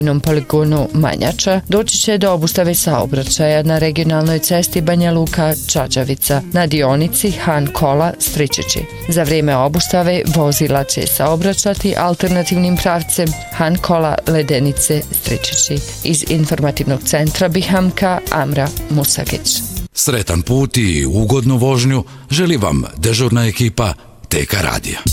Na poligonu Manjača doći će do obustave saobraćaja na regionalnoj cesti Banja Luka-Čađavica na dionici Han Kola-Stričići. Za vrijeme obustave vozila će saobraćati alternativnim pravcem Han Kola-Ledenice-Stričići. Iz informativnog centra Bihamka Amra Musagić. Sretan put i ugodnu vožnju želi vam dežurna ekipa TK radija.